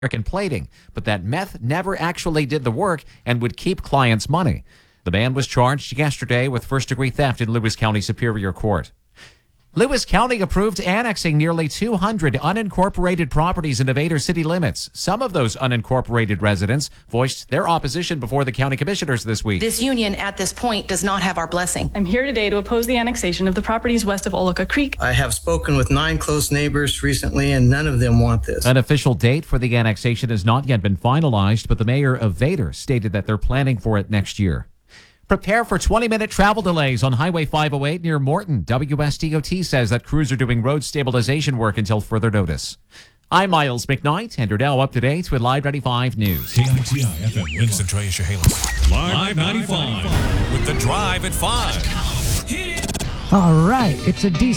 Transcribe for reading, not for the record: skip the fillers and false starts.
American plating, but that meth never actually did the work and would keep clients' money. The man was charged yesterday with first-degree theft in Lewis County Superior Court. Lewis County approved annexing nearly 200 unincorporated properties into Vader city limits. Some of those unincorporated residents voiced their opposition before the county commissioners this week. This union at this point does not have our blessing. I'm here today to oppose the annexation of the properties west of Oloka Creek. I have spoken with 9 close neighbors recently, and none of them want this. An official date for the annexation has not yet been finalized, but the mayor of Vader stated that they're planning for it next year. Prepare for 20-minute travel delays on Highway 508 near Morton. WSDOT says that crews are doing road stabilization work until further notice. I'm Miles McKnight, and you're now up to date with Live 95 News. KITI FM Winston Andreas Chehalis. Live 95 with The Drive at 5. All right, it's a decent